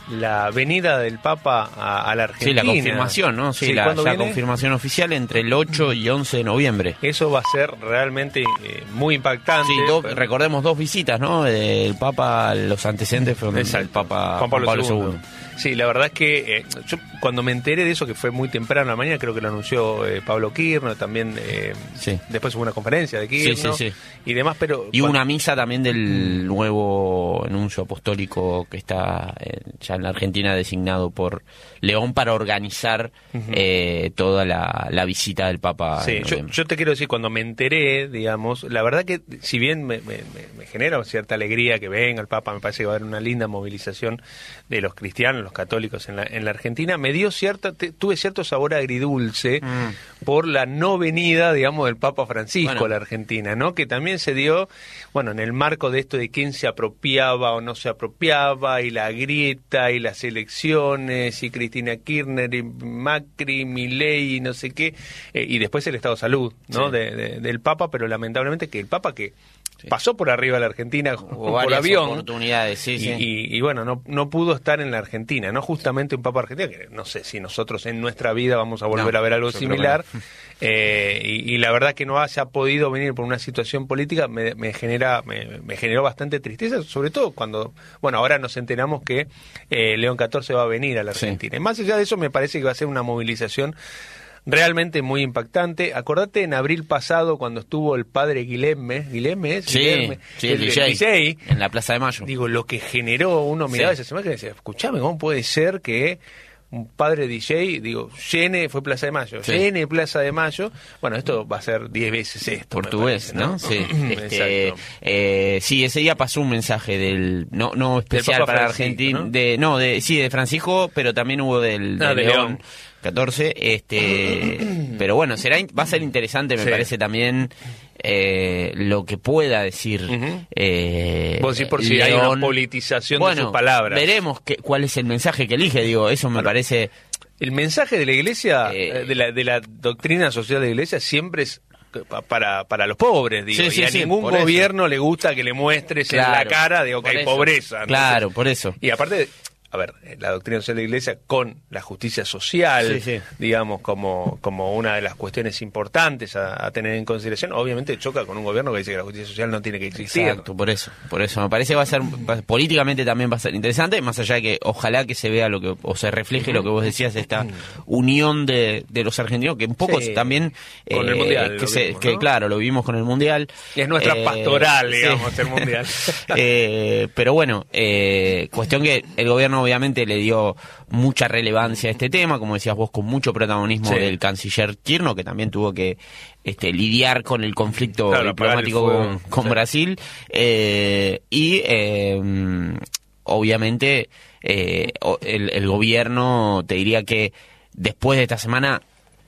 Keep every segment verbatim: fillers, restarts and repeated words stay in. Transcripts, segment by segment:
la venida del Papa a, a la Argentina. Sí, la confirmación, ¿no? Sí, sí la, la viene? confirmación oficial entre el ocho y once de noviembre. Eso va a ser realmente eh, muy impactante. Sí, do, pero... recordemos dos visitas, ¿no? El Papa, los antecedentes fueron Exacto. el Papa Juan Pablo, Juan Pablo segundo. segundo. Sí, la verdad es que eh, yo cuando me enteré de eso, que fue muy temprano en la mañana, creo que lo anunció eh, Pablo Kirchner, también eh, sí. después hubo una conferencia de Kirchner sí, sí, sí. y demás, pero... Y cuando... una misa también del nuevo anuncio apostólico que está eh, ya en la Argentina designado por León para organizar uh-huh. eh, toda la, la visita del Papa. Sí, yo, yo te quiero decir, cuando me enteré, digamos, la verdad que si bien me, me, me genera cierta alegría que venga el Papa, me parece que va a haber una linda movilización de los cristianos, los católicos en la, en la Argentina, me dio cierta, te, tuve cierto sabor agridulce mm. por la no venida, digamos, del Papa Francisco bueno. a la Argentina, ¿no? Que también se dio, bueno, en el marco de esto de quién se apropiaba o no se apropiaba, y la grieta, y las elecciones, y Cristina Kirchner, y Macri, Milei, y no sé qué, eh, y después el estado de salud, ¿no? Sí. De, de, del Papa, pero lamentablemente que el Papa que... Sí. pasó por arriba de la Argentina o por avión oportunidades, sí, y, sí. Y, y bueno, no, no pudo estar en la Argentina, no justamente un Papa argentino, que no sé si nosotros en nuestra vida vamos a volver no, a ver algo similar, no. eh, y, y la verdad que no haya podido venir por una situación política me, me genera me, me generó bastante tristeza, sobre todo cuando, bueno, ahora nos enteramos que eh, León catorce va a venir a la Argentina, sí. Y más allá de eso me parece que va a ser una movilización realmente muy impactante. Acordate en abril pasado cuando estuvo el padre Guilherme, Guilherme, sí, Guilherme, sí, el, el D J, en la Plaza de Mayo. Digo, lo que generó, uno miraba sí. esas imágenes y decía, escuchame, ¿cómo puede ser que un padre D J, digo, llene, fue Plaza de Mayo, sí. llene Plaza de Mayo? Bueno, esto va a ser diez veces esto. Portugués, parece, ¿no? ¿no? Sí, este, eh, sí, ese día pasó un mensaje del, no no especial para Argentina, ¿no? De, no, de, sí, de Francisco, pero también hubo del ah, de de León. León. catorce, este, pero bueno, será va a ser interesante, me sí. parece también eh, lo que pueda decir. Uh-huh. eh, Vos decís por si León. Hay una politización bueno, de sus palabras. Veremos que, cuál es el mensaje que elige, digo, eso me bueno, parece. El mensaje de la Iglesia, eh, de la de la doctrina social de la Iglesia siempre es para para los pobres, digo, sí, sí, y a sí, ningún gobierno eso. le gusta que le muestres claro, en la cara de que hay eso. pobreza. Claro, entonces, por eso. Y aparte, a ver, la doctrina social de la Iglesia con la justicia social, sí, sí. digamos, como, como una de las cuestiones importantes a, a tener en consideración, obviamente choca con un gobierno que dice que la justicia social no tiene que existir. Exacto, por eso, por eso me parece que va a ser, va, políticamente también va a ser interesante, más allá de que ojalá que se vea lo que, o se refleje lo que vos decías, esta unión de, de los argentinos, que un poco sí, también... Con eh, el Mundial. Que, se, vimos, que ¿no? claro, lo vimos con el Mundial. Y es nuestra eh, pastoral, digamos, sí. el Mundial. eh, pero bueno, eh, cuestión que el gobierno obviamente le dio mucha relevancia a este tema, como decías vos, con mucho protagonismo sí. del canciller Kirchner, que también tuvo que este, lidiar con el conflicto claro, diplomático con, con sí. Brasil, eh, y eh, obviamente eh, el, el gobierno, te diría que después de esta semana,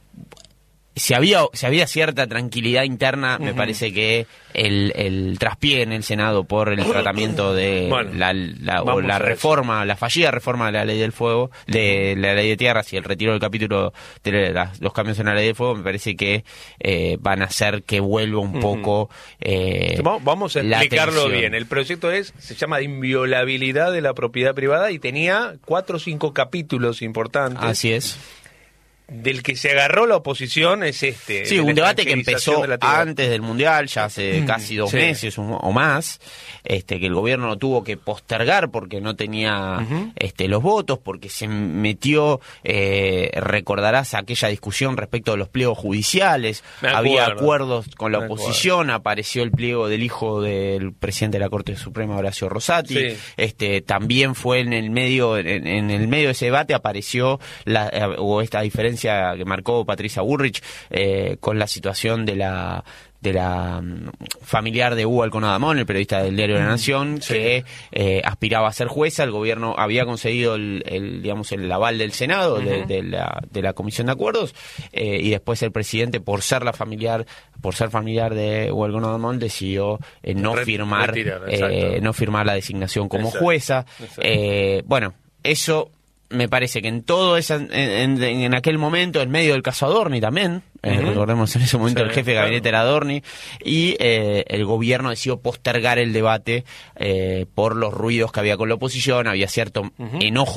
si había, si había cierta tranquilidad interna, uh-huh. me parece que el, el traspié en el Senado por el tratamiento de bueno, la, la, o la reforma, la fallida reforma de la ley del fuego, de la ley de tierras y el retiro del capítulo de la, los cambios en la ley del fuego, me parece que eh, van a hacer que vuelva un uh-huh. poco eh, vamos a explicarlo bien. El proyecto es se llama de inviolabilidad de la propiedad privada y tenía cuatro o cinco capítulos importantes. Así es. Del que se agarró la oposición es este. Sí, un debate que empezó de antes del Mundial, ya hace casi dos sí. meses o más, este que el gobierno lo tuvo que postergar porque no tenía uh-huh. este los votos, porque se metió, eh, recordarás aquella discusión respecto de los pliegos judiciales, había acuerdos con la oposición, apareció el pliego del hijo del presidente de la Corte Suprema, Horacio Rosati, sí. este también fue en el medio, en, en el medio de ese debate apareció la, o esta diferencia que marcó Patricia Bullrich eh, con la situación de la de la um, familiar de Hugo Alconada Amón, el periodista del Diario de la Nación, sí. que eh, aspiraba a ser jueza. El gobierno había conseguido el, el digamos el aval del Senado, uh-huh. de, de la de la Comisión de Acuerdos, eh, y después el presidente, por ser la familiar por ser familiar de Hugo Alconada Amón, decidió eh, no Re- firmar retirar, eh, no firmar la designación como exacto, jueza. Exacto. Eh, bueno, eso me parece que en todo esa, en, en, en aquel momento, en medio del caso Adorni también, uh-huh. eh, recordemos en ese momento sí, el jefe de gabinete claro. era Adorni, y eh, el gobierno decidió postergar el debate eh, por los ruidos que había con la oposición, había cierto uh-huh. enojo